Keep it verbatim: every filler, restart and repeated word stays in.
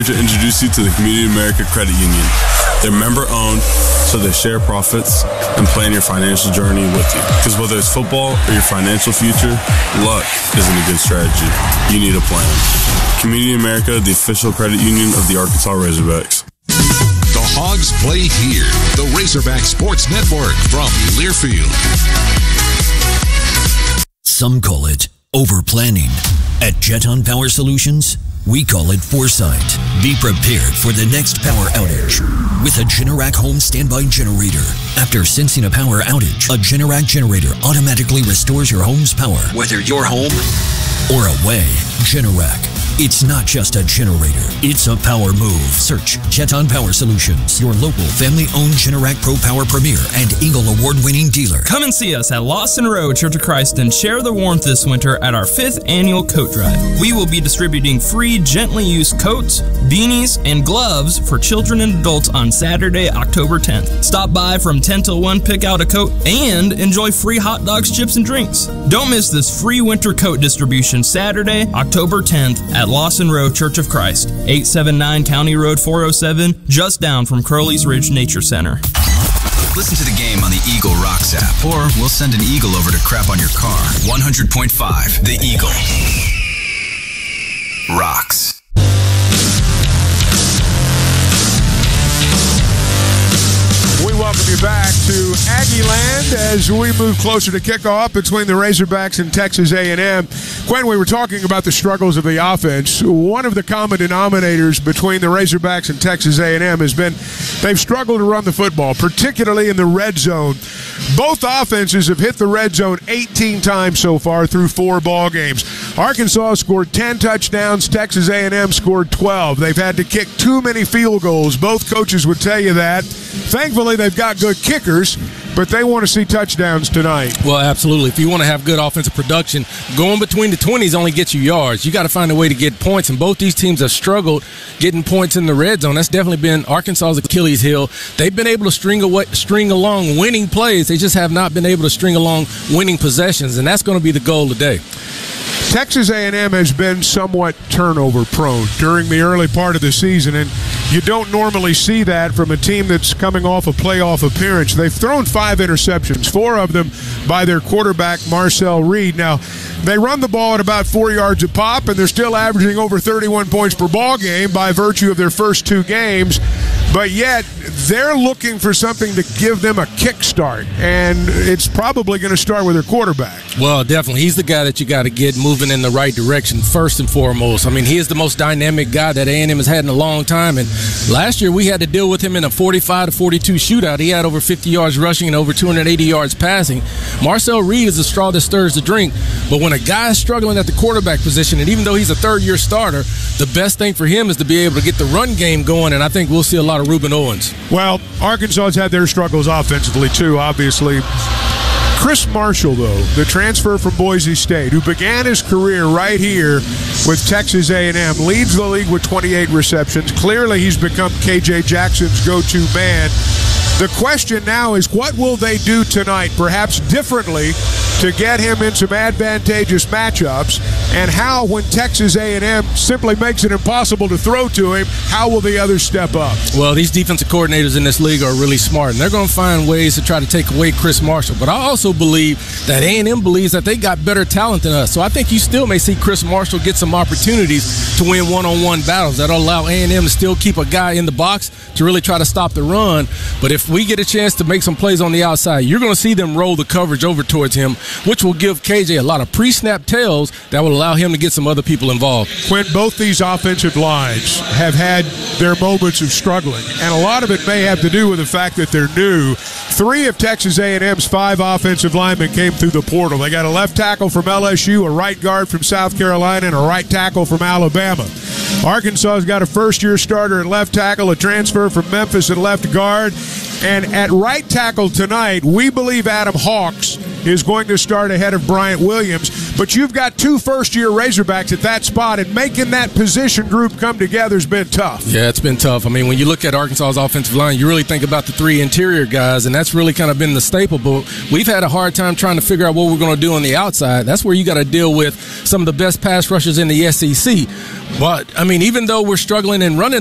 To introduce you to the Community America Credit Union. They're member-owned, so they share profits and plan your financial journey with you. Because whether it's football or your financial future, luck isn't a good strategy. You need a plan. Community America, the official credit union of the Arkansas Razorbacks. The Hogs play here. The Razorback Sports Network from Learfield. Some call it over-planning. At Jeton Power Solutions, we call it foresight. Be prepared for the next power outage with a Generac home standby generator. After sensing a power outage, a Generac generator automatically restores your home's power, whether you're home or away. Generac. It's not just a generator, it's a power move. Search Jeton Power Solutions, your local family-owned Generac Pro Power Premier and Eagle Award-winning dealer. Come and see us at Lawson Road, Church of Christ, and share the warmth this winter at our fifth annual coat drive. We will be distributing free, gently used coats, beanies, and gloves for children and adults on Saturday, October tenth. Stop by from ten till one, pick out a coat, and enjoy free hot dogs, chips, and drinks. Don't miss this free winter coat distribution Saturday, October tenth at Lawson Road, Church of Christ, eight seventy-nine County Road four oh seven, just down from Curly's Ridge Nature Center. Listen to the game on the Eagle Rocks app, or we'll send an eagle over to crap on your car. one hundred point five, The Eagle. Rocks. We welcome you back to Aggie Land as we move closer to kickoff between the Razorbacks and Texas A and M. Quinn, we were talking about the struggles of the offense. One of the common denominators between the Razorbacks and Texas A and M has been they've struggled to run the football, particularly in the red zone. Both offenses have hit the red zone eighteen times so far through four ball games. Arkansas scored ten touchdowns. Texas A and M scored twelve. They've had to kick too many field goals. Both coaches would tell you that. Thankfully, they've got good kickers, but they want to see touchdowns tonight. Well, absolutely. If you want to have good offensive production, going between the twenties only gets you yards. You got to find a way to get points, and both these teams have struggled getting points in the red zone. That's definitely been Arkansas's Achilles heel. They've been able to string away, string along winning plays. They just have not been able to string along winning possessions, and that's going to be the goal today. Texas A and M has been somewhat turnover prone during the early part of the season, and you don't normally see that from a team that's coming off a playoff appearance. They've thrown five interceptions, four of them by their quarterback, Marcel Reed. Now, they run the ball at about four yards a pop, and they're still averaging over thirty-one points per ball game by virtue of their first two games. But yet, they're looking for something to give them a kickstart, and it's probably going to start with their quarterback. Well, definitely. He's the guy that you got to get moving in the right direction first and foremost. I mean, he is the most dynamic guy that A and M has had in a long time, and last year we had to deal with him in a forty-five to forty-two shootout. He had over fifty yards rushing and over two hundred eighty yards passing. Marcel Reed is the straw that stirs the drink, but when a guy is struggling at the quarterback position, and even though he's a third-year starter, the best thing for him is to be able to get the run game going, and I think we'll see a lot of Reuben Owens. Well, Arkansas has had their struggles offensively, too, obviously. Chris Marshall, though, the transfer from Boise State, who began his career right here with Texas A and M, leads the league with twenty-eight receptions. Clearly, he's become K J Jackson's go-to man. The question now is, what will they do tonight, perhaps differently, to get him in some advantageous matchups? And how, when Texas A and M simply makes it impossible to throw to him, how will the others step up? Well, these defensive coordinators in this league are really smart, and they're going to find ways to try to take away Chris Marshall. But I also believe that A and M believes that they got better talent than us. So I think you still may see Chris Marshall get some opportunities to win one-on-one battles. That'll allow A and M to still keep a guy in the box to really try to stop the run. But if we get a chance to make some plays on the outside, you're going to see them roll the coverage over towards him, which will give K J a lot of pre-snap tells that will allow him to get some other people involved. When both these offensive lines have had their moments of struggling, and a lot of it may have to do with the fact that they're new. Three of Texas A and M's five offensive linemen came through the portal. They got a left tackle from L S U, a right guard from South Carolina, and a right tackle from Alabama. Arkansas has got a first-year starter at left tackle, a transfer from Memphis at left guard. And at right tackle tonight, we believe Adam Hawks is going to start ahead of Bryant Williams. but you've got two first-year Razorbacks at that spot, and making that position group come together has been tough. Yeah, it's been tough. I mean, when you look at Arkansas's offensive line, you really think about the three interior guys, and that's really kind of been the staple. But we've had a hard time trying to figure out what we're going to do on the outside. That's where you got to deal with some of the best pass rushers in the S E C. But, I mean, even though we're struggling in running